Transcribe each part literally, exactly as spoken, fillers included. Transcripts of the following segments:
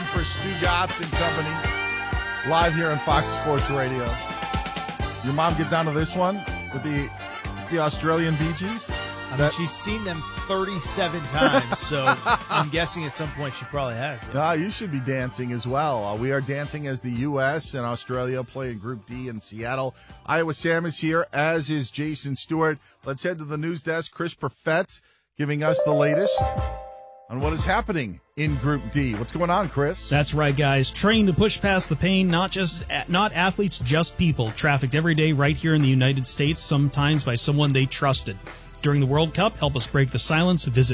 in for Stu Gatz and company, live here on Fox Sports Radio. Your mom get down to this one with the it's the Australian Bee Gees. I mean, she's seen them thirty-seven times, so I'm guessing at some point she probably has. Yeah. No, you should be dancing as well. Uh, we are dancing as the U S and Australia play in Group D in Seattle. Iowa Sam is here, as is Jason Stewart. Let's head to the news desk. Chris Perfett giving us the latest on what is happening in Group D. What's going on, Chris? That's right, guys. Trained to push past the pain, not just not athletes, just people. Trafficked every day right here in the United States, sometimes by someone they trusted. During the World Cup, help us break the silence. Visit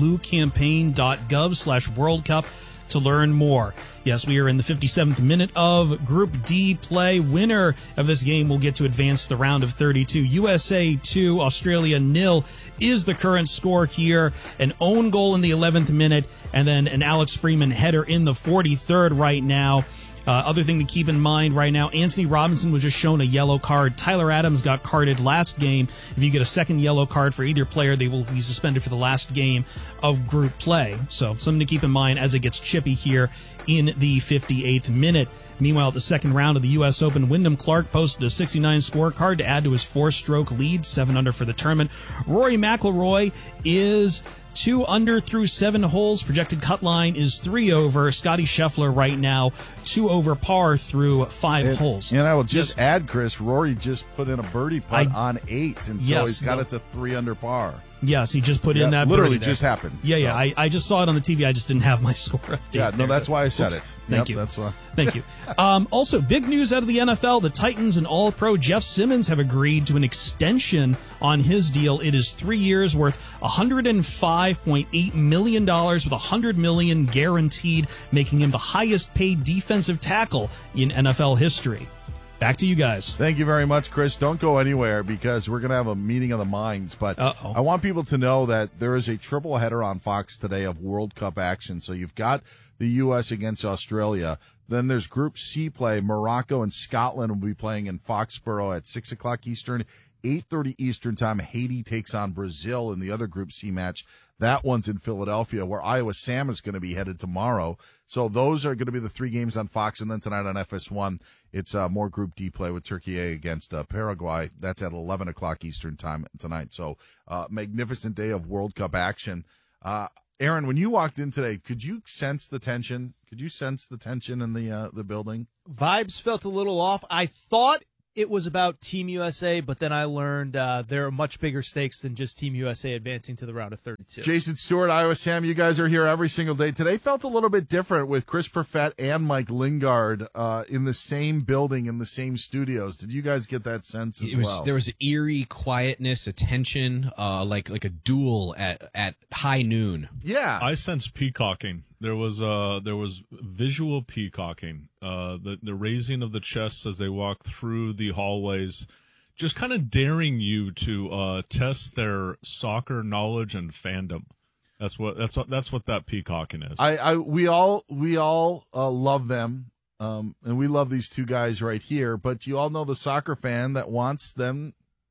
bluecampaign.gov slash World Cup to learn more. Yes, we are in the fifty-seventh minute of Group D play. Winner of this game will get to advance to the round of thirty-two. U S A two, Australia nil is the current score here. An own goal in the eleventh minute, and then an Alex Freeman header in the forty-third right now. Uh, other thing to keep in mind right now, Anthony Robinson was just shown a yellow card. Tyler Adams got carded last game. If you get a second yellow card for either player, they will be suspended for the last game of group play. So something to keep in mind as it gets chippy here in the fifty-eighth minute. Meanwhile, at the second round of the U S Open, Wyndham Clark posted a sixty-nine scorecard to add to his four-stroke lead, seven under for the tournament. Rory McIlroy is two under through seven holes. Projected cut line is three over. Scotty Scheffler right now, two over par through five and, holes. And I will just yes. add, Chris, Rory just put in a birdie putt I, on eight, and so yes, he's got no. it to three under par. Yes, he just put yeah, in that literally birdie just there. happened. Yeah, so. yeah. I, I just saw it on the T V. I just didn't have my score update. Yeah, no, there, that's so. why I said Oops. it. Thank yep, you. That's why. Thank you. Um, also, big news out of the N F L. The Titans and All-Pro Jeff Simmons have agreed to an extension on his deal. It is three years worth one hundred five point eight million dollars with one hundred million dollars guaranteed, making him the highest-paid defensive tackle in N F L history. Back to you guys. Thank you very much, Chris. Don't go anywhere because we're going to have a meeting of the minds. But Uh-oh. I want people to know that there is a triple header on Fox today of World Cup action. So you've got the U S against Australia. Then there's Group C play. Morocco and Scotland will be playing in Foxborough at six o'clock Eastern, eight thirty Eastern time. Haiti takes on Brazil in the other Group C match. That one's in Philadelphia, where Iowa Sam is going to be headed tomorrow. So those are going to be the three games on Fox. And then tonight on F S one, it's uh, more Group D play with Turkey against uh, Paraguay. That's at eleven o'clock Eastern time tonight. So uh, magnificent day of World Cup action. Uh, Aaron, when you walked in today, could you sense the tension? Could you sense the tension in the uh, the building? Vibes felt a little off. I thought it was about Team U S A, but then I learned uh, there are much bigger stakes than just Team U S A advancing to the round of thirty-two. Jason Stewart, Iowa Sam, you guys are here every single day. Today felt a little bit different with Chris Perfett and Mike Lingard uh, in the same building, in the same studios. Did you guys get that sense as it was, well? There was eerie quietness, a tension, uh, like like a duel at, at high noon. Yeah. I sensed peacocking. There was uh there was visual peacocking. Uh, the the raising of the chests as they walk through the hallways, just kind of daring you to uh, test their soccer knowledge and fandom. That's what that's what that's what that peacocking is. I, I we all we all uh, love them, um, and we love these two guys right here. But you all know the soccer fan that wants them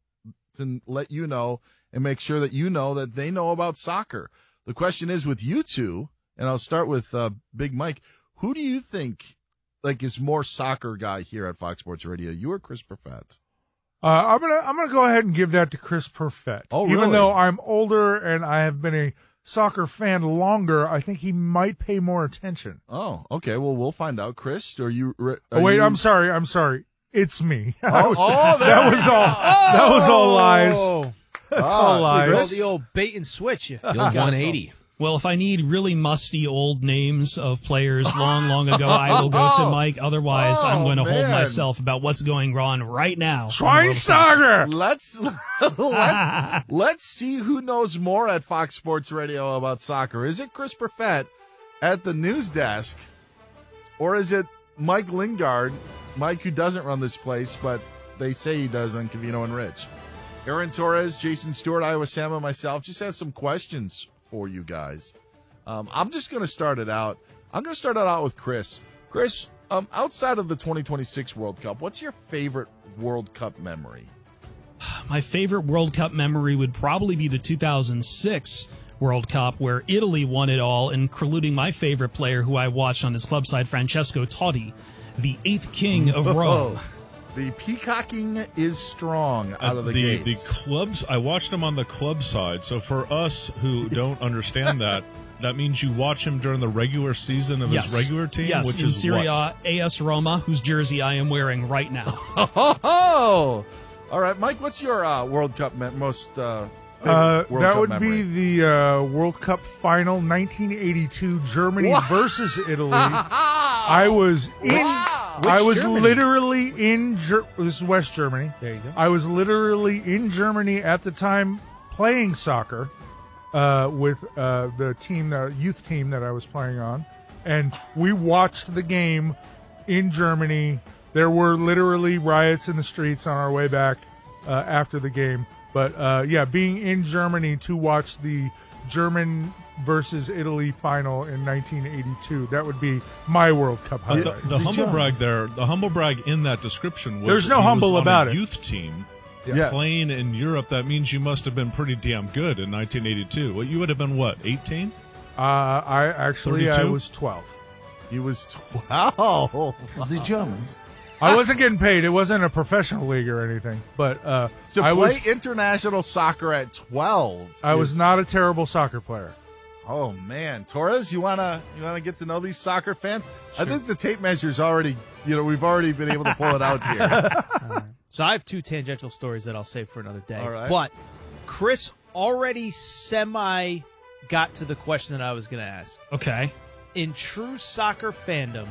to let you know and make sure that you know that they know about soccer. The question is with you two. And I'll start with uh, Big Mike. Who do you think, like, is more soccer guy here at Fox Sports Radio? You or Chris Perfett? Uh, I'm gonna I'm gonna go ahead and give that to Chris Perfett. Oh, really? Even though I'm older and I have been a soccer fan longer, I think he might pay more attention. Oh, okay. Well, we'll find out. Chris, are you? Are oh, wait, you... I'm sorry. I'm sorry. It's me. Oh, was, oh that was all. Oh! That was all lies. That's ah, all lies. The old bait and switch. The old one eighty. Well, if I need really musty old names of players long, long ago, I will go to Mike. Otherwise, oh, I'm going to man. hold myself about what's going on right now. Schweinsteiger! Let's let's let's see who knows more at Fox Sports Radio about soccer. Is it Chris Perfett at the news desk, or is it Mike Lingard, Mike who doesn't run this place, but they say he does on Covino and Rich? Aaron Torres, Jason Stewart, Iowa Sam, and myself just have some questions for you guys. Um, I'm just going to start it out. I'm going to start it out with Chris. Chris, um, outside of the twenty twenty-six World Cup, what's your favorite World Cup memory? My favorite World Cup memory would probably be the two thousand six World Cup, where Italy won it all, including my favorite player who I watched on his club side, Francesco Totti, the eighth king of Rome. The peacocking is strong out of the, the gates. The clubs, I watched him on the club side. So for us who don't understand that, that means you watch him during the regular season of Yes. his regular team, Yes, which in is Serie what? A, AS Roma, whose jersey I am wearing right now. Oh, all right, Mike. What's your uh, World Cup me- most? Uh, favorite Uh, World that Cup would memory? be the uh, World Cup final, nineteen eighty-two, Germany What? versus Italy. I was in. I was Germany? literally in. Ger- this is West Germany. There you go. I was literally in Germany at the time playing soccer uh, with uh, the team, the youth team that I was playing on, and we watched the game in Germany. There were literally riots in the streets on our way back uh, after the game. But uh, yeah, being in Germany to watch the German versus Italy final in nineteen eighty-two, that would be my World Cup Uh, highlight. the, the humble brag there, the humble brag in that description was There's no that he humble was on about a it. youth team Yeah. playing in Europe. That means you must have been pretty damn good in nineteen eighty-two. Well, you would have been what, eighteen? Uh, I actually I thirty-two? was twelve. He was twelve. The Germans. I wasn't getting paid. It wasn't a professional league or anything. But uh, To I play was international soccer at twelve. I was is- not a terrible soccer player. Oh man, Torres, you wanna you wanna get to know these soccer fans? I think the tape measure's already. You know, we've already been able to pull it out here. So I have two tangential stories that I'll save for another day. All right. But Chris already semi got to the question that I was going to ask. Okay. In true soccer fandom,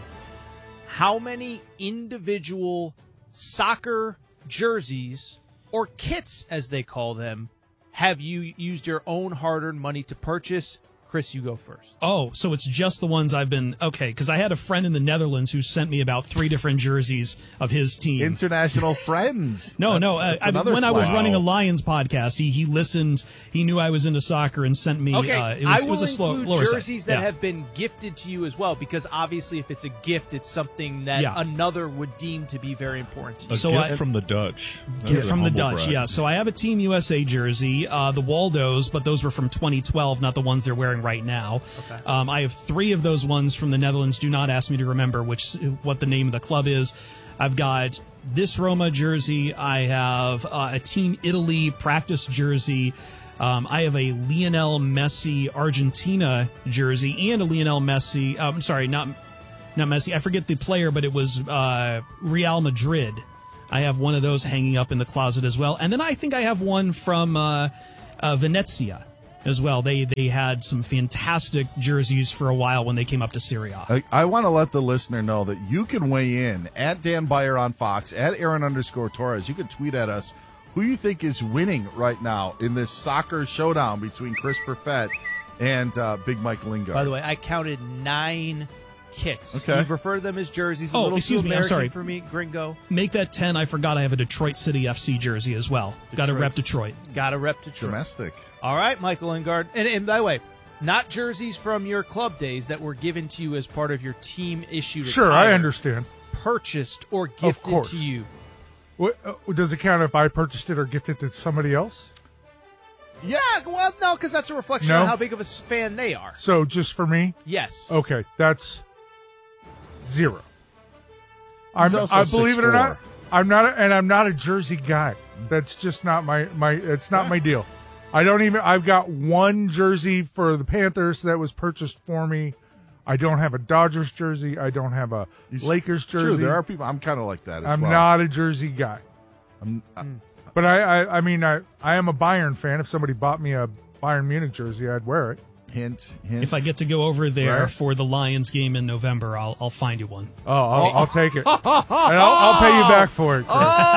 how many individual soccer jerseys, or kits as they call them, have you used your own hard-earned money to purchase? Chris, you go first. Oh, so it's just the ones I've been okay? Because I had a friend in the Netherlands who sent me about three different jerseys of his team. International friends. no, That's- no. Uh, that's I mean, another when I was flag. running a Lions podcast, he he listened. He knew I was into soccer and sent me. Okay, uh, it was, I it will was a slow include lower side. jerseys that Yeah. have been gifted to you as well, because obviously, if it's a gift, it's something that Yeah. another would deem to be very important to you. A So gift I- from the Dutch. That's Gift a from the humble Dutch, brag. yeah. So I have a Team U S A jersey, uh, the Waldos, but those were from twenty twelve, not the ones they're wearing right now. Okay. Um, I have three of those ones from the Netherlands. Do not ask me to remember which what the name of the club is. I've got this Roma jersey. I have uh, a Team Italy practice jersey. Um, I have a Lionel Messi Argentina jersey and a Lionel Messi. Uh, I'm sorry, not not Messi. I forget the player, but it was uh, Real Madrid. I have one of those hanging up in the closet as well. And then I think I have one from uh, uh, Venezia as well. They they had some fantastic jerseys for a while when they came up to Serie A. I, I want to let the listener know that you can weigh in at Dan Beyer on Fox, at Aaron underscore Torres. You can tweet at us who you think is winning right now in this soccer showdown between Chris Perfett and uh, Big Mike Lingard. By the way, I counted nine kits. Okay. You've referred to them as jerseys. A Oh, little excuse too me, I'm American sorry. for me, gringo. Make that ten. I forgot I have a Detroit City F C jersey as well. Got to rep Detroit's- Detroit. Got to rep Detroit. Domestic. All right, Michael Lingard. And, and by the way, not jerseys from your club days that were given to you as part of your team issued. Sure, attire, I understand. Purchased or gifted course. to you. What, uh, does it count if I purchased it or gifted it to somebody else? Yeah, well, no, because that's a reflection No. on how big of a s- fan they are. So just for me? Yes. Okay, that's zero. I'm, He's also I believe it or six foot not, I'm not, a, and I'm not a jersey guy. That's just not my my. It's not my deal. I don't even. I've got one jersey for the Panthers that was purchased for me. I don't have a Dodgers jersey. I don't have a Lakers jersey. True, there are people. I'm kind of like that as I'm well. not a jersey guy. I'm, I, But I, I, I mean, I, I am a Bayern fan. If somebody bought me a Bayern Munich jersey, I'd wear it. hint, hint. If I get to go over there Right. for the Lions game in November, I'll I'll find you one. Oh, I'll, I'll take it, and I'll, I'll pay you back for it. Chris.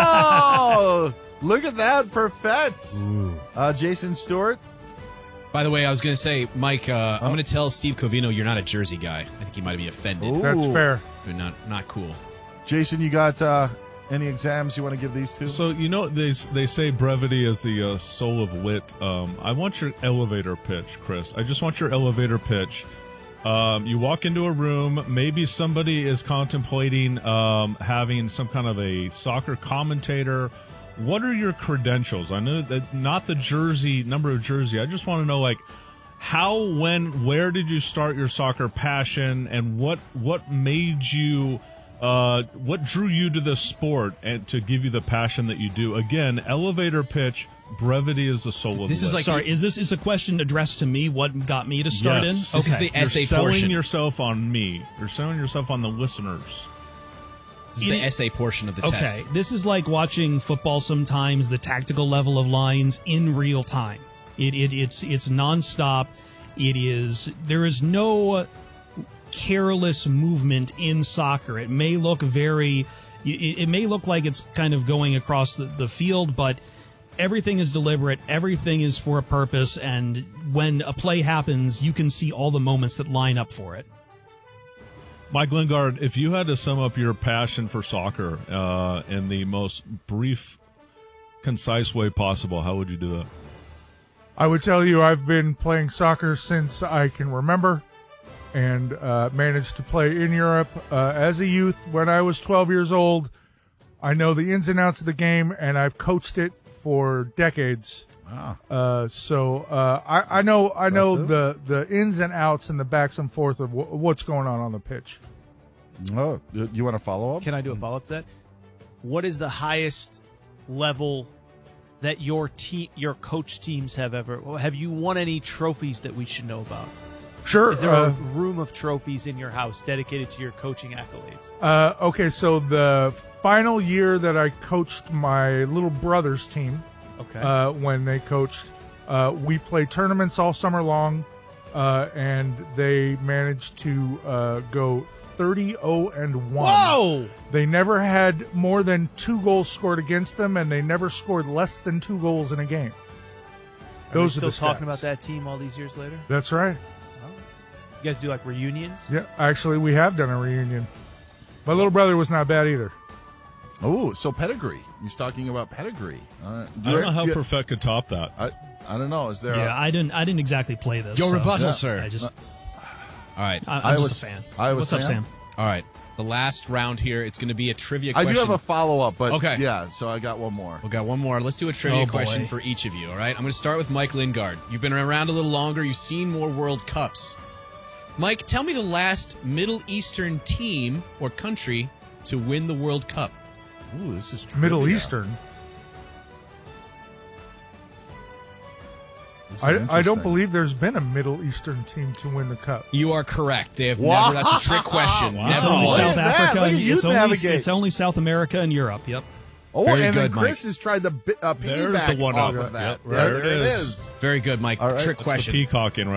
Oh, look at that, perfect. Uh, Jason Stewart. By the way, I was going to say, Mike, uh, I'm going to tell Steve Covino you're not a jersey guy. I think he might be offended. Ooh. That's fair. But not not cool. Jason, you got uh, any exams you want to give these two? So you know they they say brevity is the uh, soul of wit. Um, I want your elevator pitch, Chris. I just want your elevator pitch. Um, you walk into a room. Maybe somebody is contemplating um, having some kind of a soccer commentator. What are your credentials? I know that not the jersey number of jersey. I just want to know like how, when, where did you start your soccer passion, and what what made you, uh, what drew you to this sport and to give you the passion that you do? Again, elevator pitch. Brevity is the soul of This the is list. like- Sorry, is this is a question addressed to me? What got me to start Yes. in? This is Okay. the You're essay selling portion. yourself on me. You're selling yourself on the listeners. This is the essay portion of the Okay, test. this is like watching football sometimes, the tactical level of lines in real time. It, it it's it's nonstop. It is there is no careless movement in soccer. It may look very it, it may look like it's kind of going across the, the field, but everything is deliberate, everything is for a purpose, and when a play happens, you can see all the moments that line up for it. Mike Lingard, if you had to sum up your passion for soccer uh, in the most brief, concise way possible, how would you do that? I would tell you I've been playing soccer since I can remember, and uh, managed to play in Europe uh, as a youth when I was twelve years old. I know the ins and outs of the game, and I've coached it for decades. Wow. Uh, so uh, I, I know I know Impressive. the, the ins and outs and the backs and forth of w- what's going on on the pitch. Oh, you you want to follow up? Can I do a follow up to that? What is the highest level that your team, your coach teams have ever? Have you won any trophies that we should know about? Sure. Is there a uh, room of trophies in your house dedicated to your coaching accolades? Uh, okay, so the final year that I coached my little brother's team, Okay. uh, when they coached, uh, we played tournaments all summer long, uh, and they managed to uh, go thirty oh and one. Whoa! They never had more than two goals scored against them, and they never scored less than two goals in a game. Those are are we still the talking stats. about that team all these years later? That's right. You guys do like reunions? Yeah, actually, we have done a reunion. My little brother was not bad either. Oh, so pedigree. He's talking about pedigree. Uh, I don't know how you- Perfect could top that. I, I don't know. Is there? Yeah, a, I didn't I didn't exactly play this. Your so rebuttal, Yeah. sir. I just All right. I, I'm I just was- a fan. I was What's up, Sam? Sam? All right. The last round here, it's going to be a trivia I question. do have a follow up, but Okay. yeah. So I got one more. We've got one more. Let's do a trivia Oh, boy. question for each of you, all right? I'm going to start with Mike Lingard. You've been around a little longer. You've seen more World Cups. Mike, tell me the last Middle Eastern team or country to win the World Cup. Ooh, this is Middle trivia. Eastern. This is I, I don't interesting. believe there's been a Middle Eastern team to win the cup. You are correct. They have Wow. never. That's a trick question. Wow. It's Never only Look won. at South that. Africa. Look at and you it's only navigate. it's only South America and Europe. Yep. Oh, Very and good, then Chris Mike. has tried to bi- uh, There's piggyback the one off up. of that. Yep, there, there there it it is. is. Very good, Mike. All right. Trick That's the That's the question. peacocking